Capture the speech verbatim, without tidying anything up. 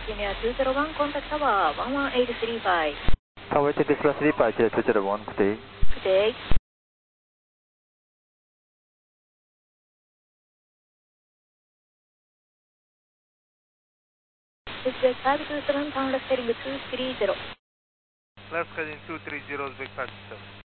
Senior two zero one, contact tower one one eight three five. Tower eight three five, two zero one, good day. Good day. Uzbek five two seven, pound left heading two three zero. Left heading two three zero, Uzbek five two seven.